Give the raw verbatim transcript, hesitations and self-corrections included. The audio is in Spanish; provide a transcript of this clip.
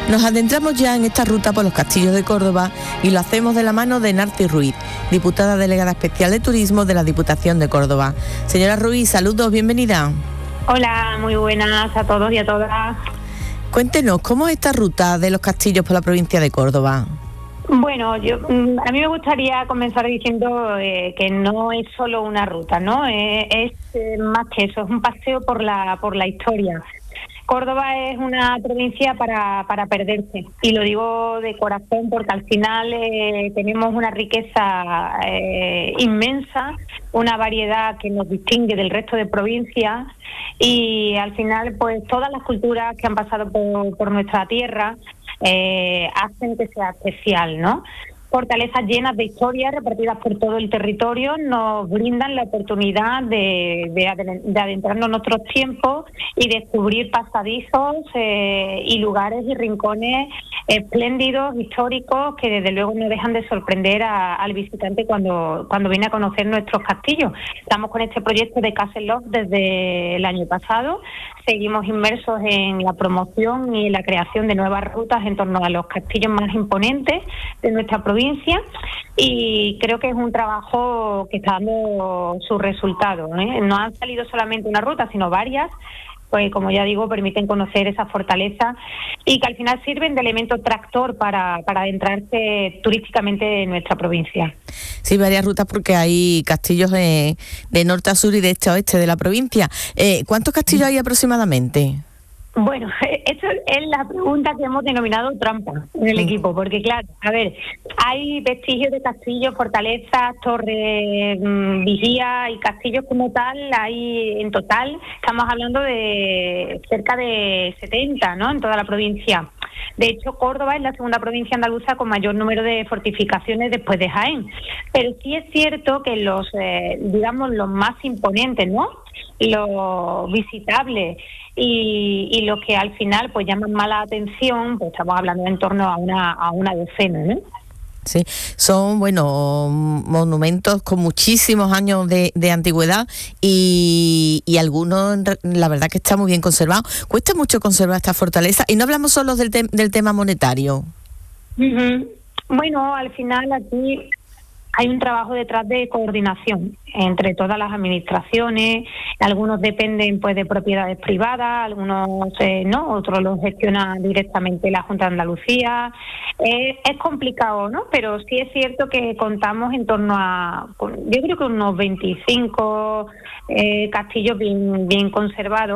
Nos adentramos ya en esta ruta por los castillos de Córdoba y lo hacemos de la mano de Narci Ruiz, diputada delegada especial de Turismo de la Diputación de Córdoba. Señora Ruiz, saludos, bienvenida. Hola, muy buenas a todos y a todas. Cuéntenos, ¿cómo es esta ruta de los castillos por la provincia de Córdoba? Bueno, yo a mí me gustaría comenzar diciendo eh, que no es solo una ruta, ¿no? Eh, es eh, más que eso, es un paseo por la por la historia. Córdoba es una provincia para, para perderse, y lo digo de corazón porque al final eh, tenemos una riqueza eh, inmensa, una variedad que nos distingue del resto de provincias, y al final pues todas las culturas que han pasado por, por nuestra tierra eh, hacen que sea especial, ¿no? Fortalezas llenas de historias repartidas por todo el territorio nos brindan la oportunidad de, de, de adentrarnos en nuestros tiempos y descubrir pasadizos eh, y lugares y rincones espléndidos, históricos, que desde luego no dejan de sorprender a, al visitante cuando, cuando viene a conocer nuestros castillos. Estamos con este proyecto de Castle Love desde el año pasado. Seguimos inmersos en la promoción y en la creación de nuevas rutas en torno a los castillos más imponentes de nuestra provincia, y creo que es un trabajo que está dando sus resultados, ¿eh? No han salido solamente una ruta, sino varias, pues como ya digo, permiten conocer esa fortaleza y que al final sirven de elemento tractor para, para adentrarse turísticamente en nuestra provincia. Sí, varias rutas porque hay castillos de, de norte a sur y de este a oeste de la provincia. Eh, ¿Cuántos castillos hay aproximadamente? Bueno, esto es la pregunta que hemos denominado trampa en el equipo, porque claro, a ver, hay vestigios de castillos, fortalezas, torres, mmm, vigías y castillos como tal, hay en total, estamos hablando de cerca de setenta, ¿no?, en toda la provincia. De hecho, Córdoba es la segunda provincia andaluza con mayor número de fortificaciones después de Jaén. Pero sí es cierto que los, eh, digamos, los más imponentes, ¿no?, los visitables y, y los que al final pues llaman más la atención, pues estamos hablando en torno a una a una decena, ¿no? Sí, son, bueno, monumentos con muchísimos años de, de antigüedad y, y algunos, la verdad que está muy bien conservado. Cuesta mucho conservar esta fortaleza y no hablamos solo del, te- del tema monetario. Uh-huh. Bueno, al final aquí hay un trabajo detrás de coordinación entre todas las administraciones. Algunos dependen pues de propiedades privadas, algunos eh, no, otros los gestiona directamente la Junta de Andalucía. Eh, es complicado, ¿no? Pero sí es cierto que contamos en torno a, yo creo que unos veinticinco eh, castillos bien, bien conservados.